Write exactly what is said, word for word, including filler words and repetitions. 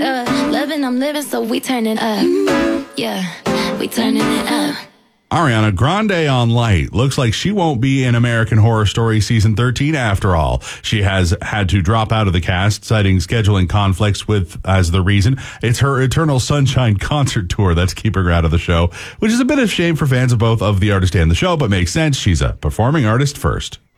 it up. Loving, I'm living, so we turning up. Yeah, we turning it up. Ariana Grande on Light. Looks like she won't be in American Horror Story Season thirteen after all. She has had to drop out of the cast, citing scheduling conflicts with as the reason. It's her Eternal Sunshine concert tour that's keeping her out of the show, which is a bit of shame for fans of both of the artist and the show, but makes sense. She's a performing artist first.